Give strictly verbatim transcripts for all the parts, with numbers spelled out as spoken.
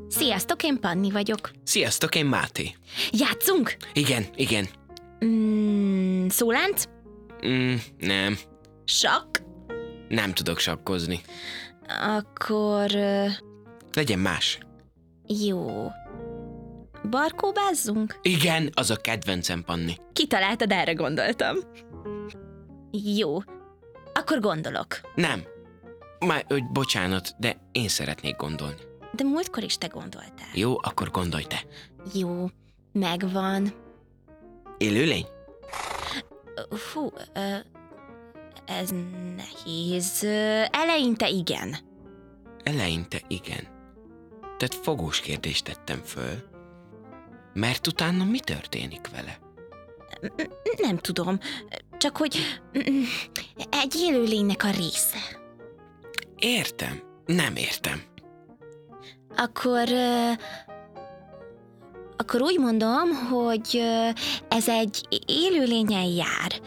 Sziasztok, én Panni vagyok. Sziasztok, én Máté. Játszunk? Igen, igen. Mm, szólánc? Mm, nem, Sakk? nem tudok sakkozni. Akkor... ö, Legyen más. Jó. Barkóbázzunk? Igen, az a kedvencem, Panni. Kitaláltad, erre gondoltam. Jó. Akkor gondolok. Nem. Már, hogy bocsánat, de én szeretnék gondolni. De múltkor is te gondoltál. Jó, akkor gondolj te. Jó. Megvan. Élőlény? Fú, ö, ez nehéz. Ö, Eleinte igen. Eleinte igen. Tehát fogós kérdést tettem föl. Mert utána mi történik vele? Nem tudom. Csak hogy mm, egy élőlénynek a része. Értem. Nem értem. Akkor... ö, Akkor úgy mondom, hogy ö, ez egy élőlényen jár.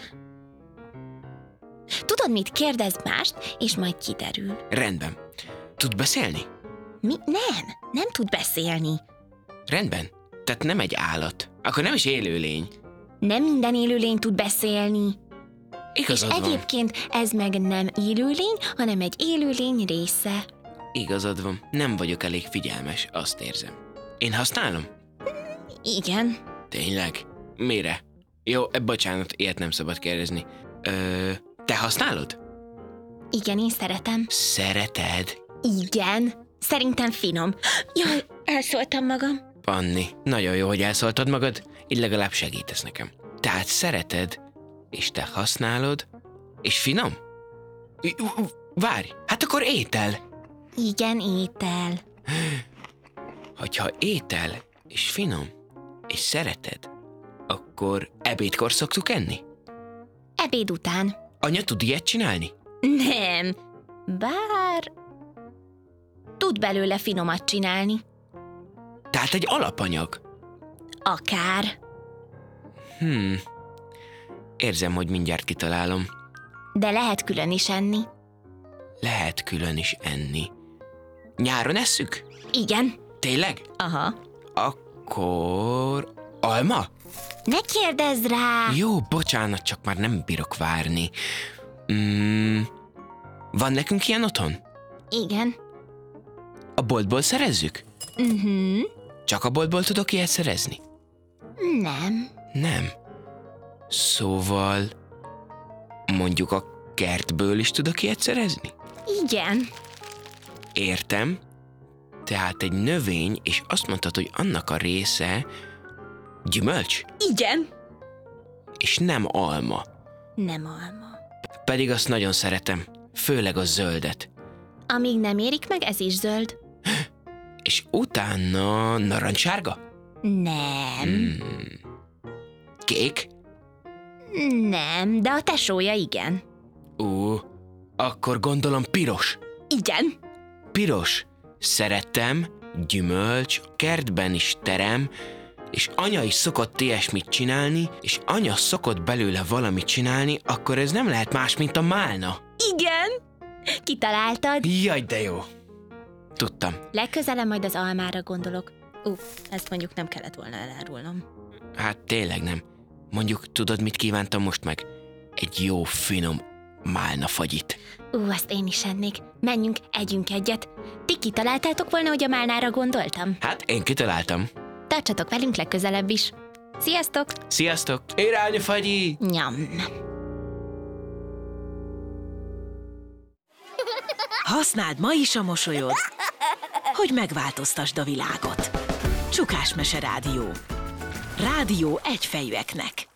Tudod mit? Kérdezd mást, és majd kiderül. Rendben. Tud beszélni? Mi? Nem, nem tud beszélni. Rendben. Tehát nem egy állat. Akkor nem is élőlény. Nem minden élőlény tud beszélni. Igazad van. Egyébként ez meg nem élőlény, hanem egy élőlény része. Igazad van. Nem vagyok elég figyelmes, azt érzem. Én használom? Igen. Tényleg? Mire? Jó, e, bocsánat, ilyet nem szabad kérdezni. Ö, te használod? Igen, én szeretem. Szereted? Igen. Szerintem finom. Jaj, elszóltam magam. Panni, nagyon jó, hogy elszóltad magad, így legalább segítesz nekem. Tehát szereted, és te használod, és finom? Várj, hát akkor étel. Igen, étel. Hogyha étel, és finom, és szereted, akkor ebédkor szoktuk enni? Ebéd után. Anya tud ilyet csinálni? Nem. Bár... Tud belőle finomat csinálni. Tehát egy alapanyag. Akár. Hmm. Érzem, hogy mindjárt kitalálom. De lehet külön is enni. Lehet külön is enni. Nyáron esszük? Igen. Tényleg? Aha. Akkor... Alma? Ne kérdezz rá! Jó, bocsánat, csak már nem bírok várni. Mm, van nekünk ilyen otthon? Igen. A boltból szerezzük? Mhm. Csak a boltból tudok ilyet szerezni? Nem. Nem. Szóval... Mondjuk a kertből is tudok ilyet szerezni? Igen. Értem. Tehát egy növény, és azt mondtad, hogy annak a része gyümölcs, Igen. és nem alma. Nem alma. Pedig azt nagyon szeretem, főleg a zöldet. Amíg nem érik meg, ez is zöld. És utána narancssárga? Nem. Hmm. Kék? Nem, de a tesója igen. Ó, akkor gondolom piros. Igen. Piros. Szeretem, gyümölcs, kertben is terem, és anya is szokott ilyesmit csinálni, és anya szokott belőle valamit csinálni, akkor ez nem lehet más, mint a málna. Igen. Kitaláltad. Jaj, de jó. Tudtam. Legközelebb majd az almára gondolok. Ú, ezt mondjuk nem kellett volna elárulnom. Hát tényleg nem. Mondjuk, tudod, mit kívántam most meg? Egy jó, finom málna fagyit. Ú, azt én is ennék. Menjünk, együnk egyet. Ti kitaláltátok volna, hogy a málnára gondoltam? Hát én kitaláltam. Tartsatok velünk legközelebb is. Sziasztok! Sziasztok! Irányfagyi! Nyam! Használd ma is a mosolyod, hogy megváltoztasd a világot. Csukásmese Rádió. Rádió egyfejűeknek.